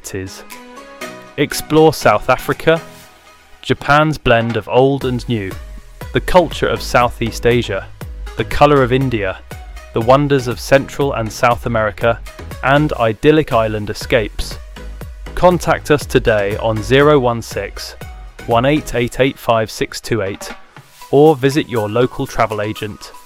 cities. Explore South Africa, Japan's blend of old and new, the culture of Southeast Asia, the colour of India, the wonders of Central and South America, and idyllic island escapes. Contact us today on 016 18885 628 or visit your local travel agent